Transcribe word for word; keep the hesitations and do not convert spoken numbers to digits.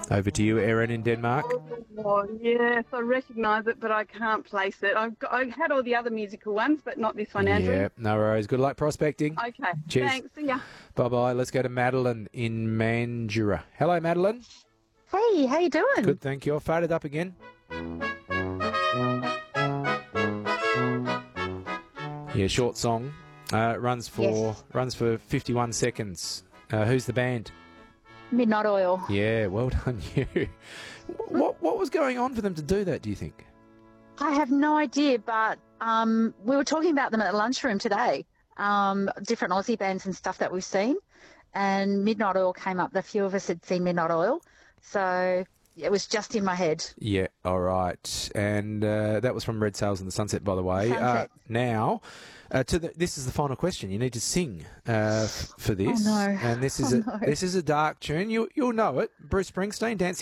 Over to you, Erin in Denmark. Oh, yes, I recognise it, but I can't place it. I've got, I had all the other musical ones, but not this one, Andrew. Yeah, no worries. Good luck prospecting. Okay, Cheers. thanks. See ya. Bye-bye. Let's go to Madeline in Mandurah. Hello, Madeline. Hey, how you doing? Good, thank you. I'll fade it up again. Yeah, short song. Uh, runs for Yes. runs for fifty-one seconds. Uh, who's the band? Midnight Oil. Yeah, well done you. What what was going on for them to do that, do you think? I have no idea, but um, we were talking about them at the lunchroom today, um, different Aussie bands and stuff that we've seen, and Midnight Oil came up. A few of us had seen Midnight Oil, so it was just in my head. Yeah, all right. And uh, that was from Red Sails in the Sunset, by the way. Sunset. Uh, now, uh, to the, this is the final question. You need to sing uh, f- for this. Oh, no. And this is Oh, a no. this is a dark tune. You you'll know it. Bruce Springsteen, Dancing